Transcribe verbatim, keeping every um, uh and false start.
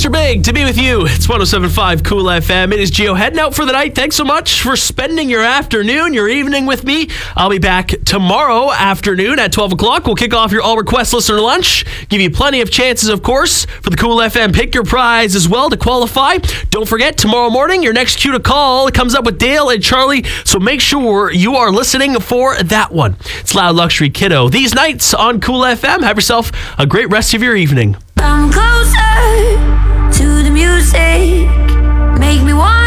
Mister Big to be with you. It's one oh seven point five Cool F M. It is Gio heading out for the night. Thanks so much for spending your afternoon, your evening with me. I'll be back tomorrow afternoon at twelve o'clock. We'll kick off your All Request Listener Lunch. Give you plenty of chances, of course, for the Cool F M Pick Your Prize as well to qualify. Don't forget, tomorrow morning, your next cue to call comes up with Dale and Charlie, so make sure you are listening for that one. It's Loud Luxury Kiddo. These nights on Cool F M. Have yourself a great rest of your evening. I'm closer to the music, make me want